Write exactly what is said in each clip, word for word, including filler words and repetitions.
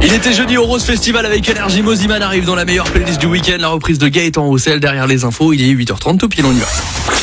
Il était jeudi au Rose Festival avec Énergie. Moziman arrive dans la meilleure playlist du week-end. La reprise de Gaëtan Roussel derrière les infos. Il est huit heures trente, tout pile, on y va.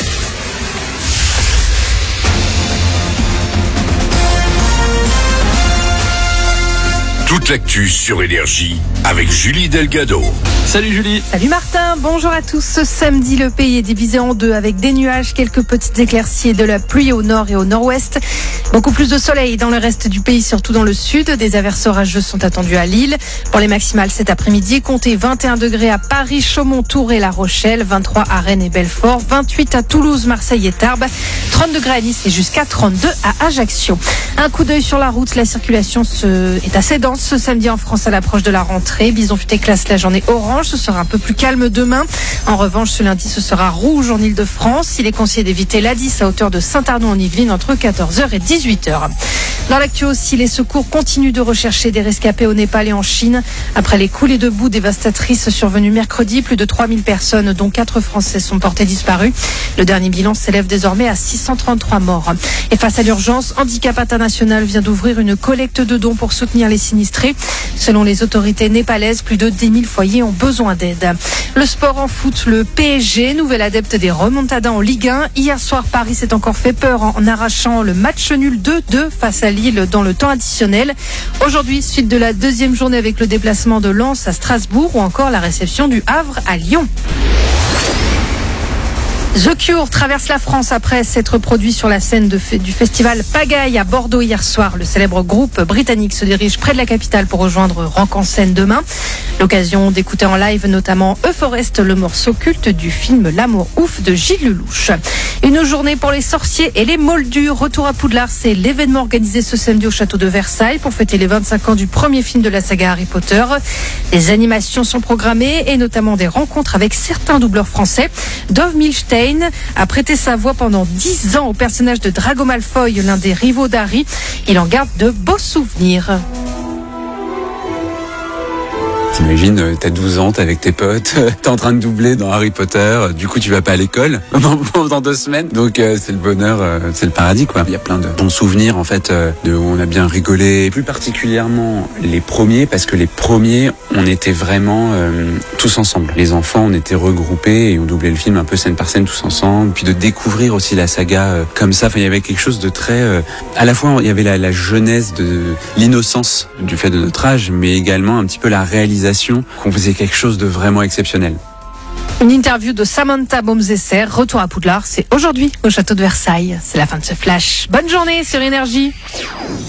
Toute l'actu sur Énergie avec Julie Delgado. Salut Julie. Salut Martin, bonjour à tous. Ce samedi, le pays est divisé en deux avec des nuages, quelques petites éclaircies et de la pluie au nord et au nord-ouest. Beaucoup plus de soleil dans le reste du pays, surtout dans le sud. Des averses orageuses sont attendues à Lille. Pour les maximales cet après-midi, comptez vingt et un degrés à Paris, Chaumont, Tours et La Rochelle, vingt-trois à Rennes et Belfort, vingt-huit à Toulouse, Marseille et Tarbes, trente degrés à Nice et jusqu'à trente-deux à Ajaccio. Un coup d'œil sur la route, la circulation se... est assez dense ce samedi en France à l'approche de la rentrée. Bison Futé classe la journée orange, ce sera un peu plus calme demain. En revanche, ce lundi, ce sera rouge en Ile-de-France. Il est conseillé d'éviter l'A dix à hauteur de Saint-Arnaud en Yvelines entre quatorze heures et dix-huit heures. Dans l'actu aussi, les secours continuent de rechercher des rescapés au Népal et en Chine. Après les coulées de boue dévastatrices survenues mercredi, plus de trois mille personnes, dont quatre Français, sont portées disparues. Le dernier bilan s'élève désormais à six cent trente-trois morts. Et face à l'urgence, Handicap International vient d'ouvrir une collecte de dons pour soutenir les sinistrés. Selon les autorités népalaises, plus de dix mille foyers ont besoin d'aide. Le sport en foot, le P S G, nouvel adepte des remontadas en Ligue un. Hier soir, Paris s'est encore fait peur en arrachant le match nul deux deux face à Lille dans le temps additionnel. Aujourd'hui, suite de la deuxième journée avec le déplacement de Lens à Strasbourg ou encore la réception du Havre à Lyon. The Cure traverse la France après s'être produit sur la scène de f- du festival Pagaille à Bordeaux hier soir. Le célèbre groupe britannique se dirige près de la capitale pour rejoindre Rock en scène demain. L'occasion d'écouter en live notamment Euforest, le morceau culte du film L'amour ouf de Gilles Lelouch. Une journée pour les sorciers et les moldus. Retour à Poudlard, c'est l'événement organisé ce samedi au château de Versailles pour fêter les vingt-cinq ans du premier film de la saga Harry Potter. Des animations sont programmées et notamment des rencontres avec certains doubleurs français. Dove Milstein a prêté sa voix pendant dix ans au personnage de Drago Malfoy, l'un des rivaux d'Harry. Il en garde de beaux souvenirs. T'imagines, t'as douze ans, t'es avec tes potes, t'es en train de doubler dans Harry Potter, du coup tu vas pas à l'école pendant deux semaines, donc euh, c'est le bonheur, euh, c'est le paradis quoi. Il y a plein de bons souvenirs en fait, euh, de où on a bien rigolé, plus particulièrement les premiers, parce que les premiers, on était vraiment euh, tous ensemble. Les enfants, on était regroupés et on doublait le film un peu scène par scène tous ensemble, puis de découvrir aussi la saga euh, comme ça, enfin il y avait quelque chose de très... Euh, à la fois il y avait la, la jeunesse, de l'innocence du fait de notre âge, mais également un petit peu la réalisation qu'on faisait quelque chose de vraiment exceptionnel. Une interview de Samantha Baumzesser, retour à Poudlard, c'est aujourd'hui au château de Versailles. C'est la fin de ce flash. Bonne journée sur Énergie.